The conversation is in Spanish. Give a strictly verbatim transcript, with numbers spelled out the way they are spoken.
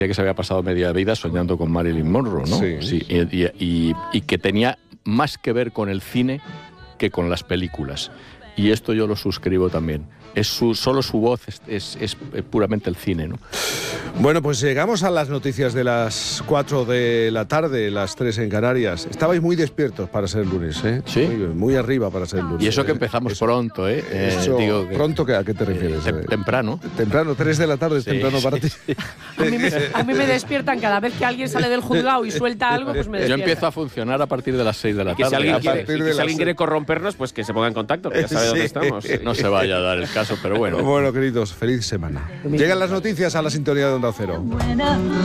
que se había pasado media vida soñando con Marilyn Monroe, ¿no? Sí. Sí, y, y, y que tenía más que ver con el cine que con las películas. Y esto yo lo suscribo también. Es su, solo su voz es, es, es puramente el cine, ¿no? Bueno, pues llegamos a las noticias de las cuatro de la tarde, las tres en Canarias. Estabais muy despiertos para ser lunes, ¿eh? Sí. Muy, muy arriba para ser lunes. Y eso que empezamos eso, pronto, ¿eh? eh eso, digo que, ¿Pronto que, a qué te refieres? Eh, tem- temprano. Temprano, tres de la tarde es Sí, temprano para sí, ti. sí. A mí, me, a mí me despiertan cada vez que alguien sale del juzgado y suelta algo, pues me Yo despierta. empiezo a funcionar a partir de las seis de la Que tarde. si alguien, a quiere, partir y que de si las alguien quiere corrompernos, pues que se ponga en contacto, que ya sabe Sí. dónde estamos. No se vaya a dar el caso, pero bueno. Bueno, queridos, feliz semana. Llegan las noticias a la sintonía de Onda Cero.